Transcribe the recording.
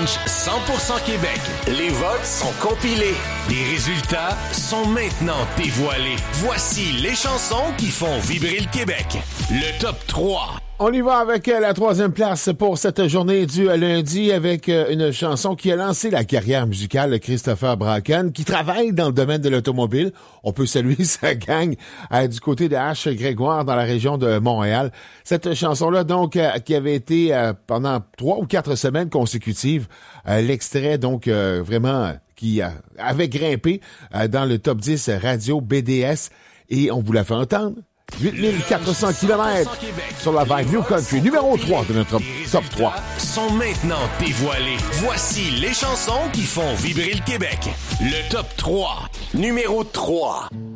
Punch 100% Québec. Les votes sont compilés. Les résultats sont maintenant dévoilés. Voici les chansons qui font vibrer le Québec. Le top 3. On y va avec la troisième place pour cette journée du lundi avec une chanson qui a lancé la carrière musicale de Christopher Bracken, qui travaille dans le domaine de l'automobile. On peut saluer sa gang du côté de H. Grégoire dans la région de Montréal. Cette chanson-là, donc, qui avait été pendant 3 ou 4 semaines consécutives, l'extrait, donc, vraiment, qui avait grimpé dans le top 10 radio BDS et on vous l'a fait entendre. 8400 km sur la vibe New Country, numéro 3 de notre top 3. Sont maintenant dévoilés. Voici les chansons qui font vibrer le Québec. Le top 3, numéro 3.